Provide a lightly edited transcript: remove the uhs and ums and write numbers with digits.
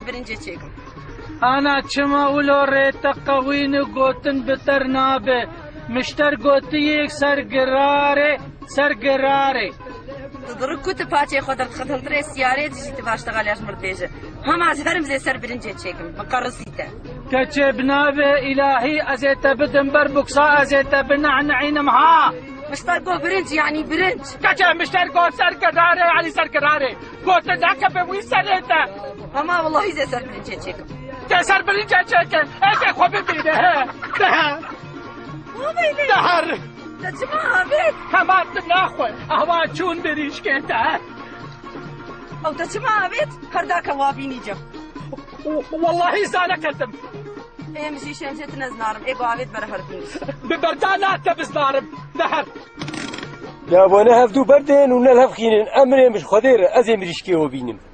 birincê çêkim. Ana çima ulo rêteqewîn û gotin bi ter nabe. Mişter gotiyek sergirarê, sergirarê. Dıdırık ku tu paçê xwe derdixetintirê siyarê dijî tu baş teqalyaş mirtêje. Hema ji herim zê ser birincê çêkim. Min qerisî te. Keçê bi navê îlahî ez ê te bidim ber buksa ez ê te binehneînim ha. Mişter got birinc yanî birinc. Keçê mişter got sergirarê yanî sergirarê. Gotin neke wî serê te. Hema wallahî zê ser birincê çêkim. Te ser birincê çêkin. Ez ê xwe bibîne he. Deher. Deher. Te çima avêt? Hema tu naxwe. Ahwa çûn dirîşkê te. Ew te çima avêt? Herdaka wa bînîcem. Wallahi zane kesim. Em jî şemşê tu nezinarim. Ê avêt bere her bînî. Bi berdana te biznarim. Deher. Ya bana hevdû berdên û nel hevxînin emrê mij Xwedê re ez ê mirîşkê we bînim.